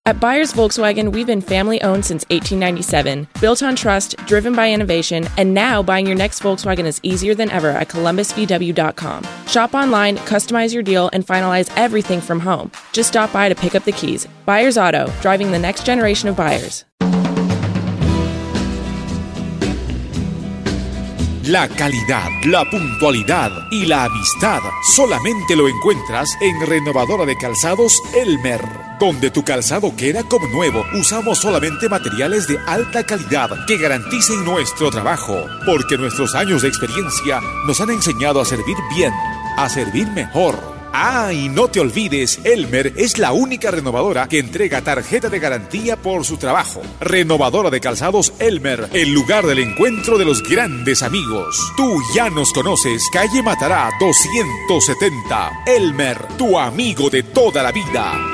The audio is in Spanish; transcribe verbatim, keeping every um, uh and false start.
At Byers Volkswagen, we've been family-owned since eighteen ninety-seven, built on trust, driven by innovation, and now buying your next Volkswagen is easier than ever at columbus v w dot com. Shop online, customize your deal, and finalize everything from home. Just stop by to pick up the keys. Byers Auto, driving the next generation of buyers. La calidad, la puntualidad y la amistad solamente lo encuentras en Renovadora de Calzados Elmer, donde tu calzado queda como nuevo. Usamos solamente materiales de alta calidad que garanticen nuestro trabajo, porque nuestros años de experiencia nos han enseñado a servir bien, a servir mejor. Ah, y no te olvides, Elmer es la única renovadora que entrega tarjeta de garantía por su trabajo. Renovadora de Calzados Elmer, el lugar del encuentro de los grandes amigos. Tú ya nos conoces, calle Matará doscientos setenta. Elmer, tu amigo de toda la vida.